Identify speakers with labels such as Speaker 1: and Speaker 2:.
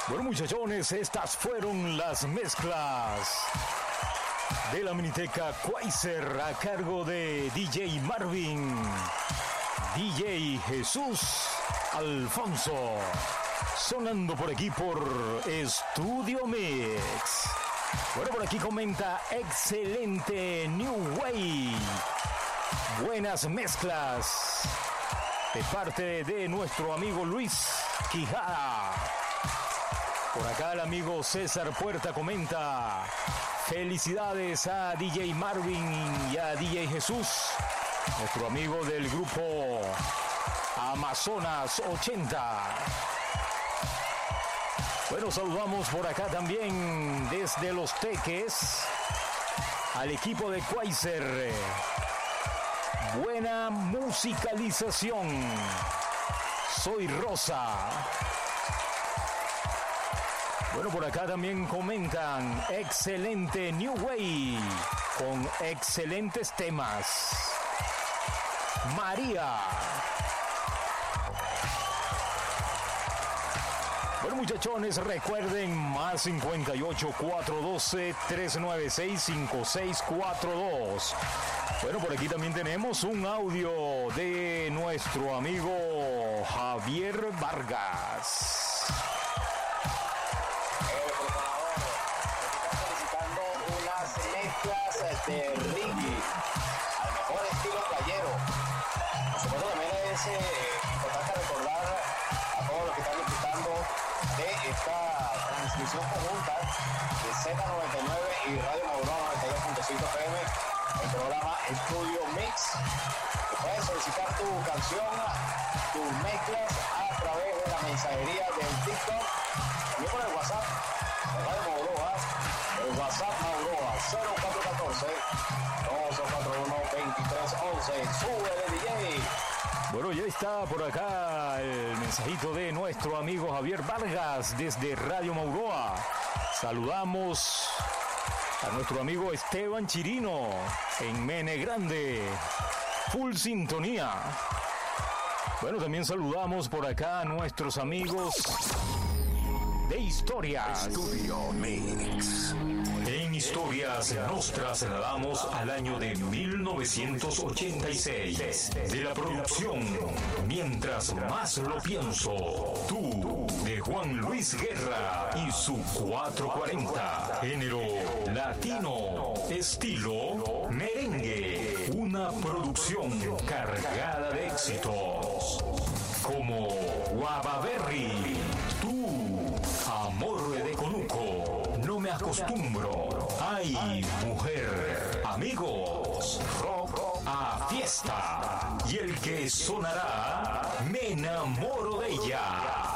Speaker 1: Bueno, muchachones, estas fueron las mezclas de la Miniteca Quasar a cargo de DJ Marvin, DJ Jesús Alfonso, sonando por aquí por Estudio Mix. Bueno, por aquí comenta excelente New Way, buenas mezclas de parte de nuestro amigo Luis Quijada. Por acá el amigo César Puerta comenta: felicidades a DJ Marvin y a DJ Jesús, nuestro amigo del grupo Amazonas 80. Bueno, saludamos por acá también desde Los Teques al equipo de Quasar. Buena musicalización. Soy Rosa. Bueno, por acá también comentan excelente New Way con excelentes temas. María. Bueno, muchachones, recuerden más 58 412 396 5642. Bueno, por aquí también tenemos un audio de nuestro amigo Javier Vargas.
Speaker 2: De reggae al mejor estilo playero. Por supuesto, también es importante recordar a todos los que están disfrutando de esta transmisión conjunta de Z99 y Radio Mauroa 92.5 FM, el programa Estudio Mix. Puedes solicitar tu canción, tus mezclas a través de la mensajería del TikTok, también por el WhatsApp de Radio Mauroa, el WhatsApp Mauroa 0414-241-2311. ¡Súbele, DJ!
Speaker 1: Bueno, ya está por acá el mensajito de nuestro amigo Javier Vargas desde Radio Mauroa. Saludamos a nuestro amigo Esteban Chirino en Mene Grande. Full sintonía. Bueno, también saludamos por acá a nuestros amigos de Historias.
Speaker 3: Estudio Mix.
Speaker 1: En Historias nos trasladamos al año de 1986. De la producción Mientras Más Lo Pienso, Tú, de Juan Luis Guerra y su 440. Género latino, estilo merengue. Una producción cargada de éxitos como Guavaberry, Tú, Amor de Conuco, No me acostumbro, Ay, mujer, Amigos, Rock a fiesta. Y el que sonará, Me enamoro de ella.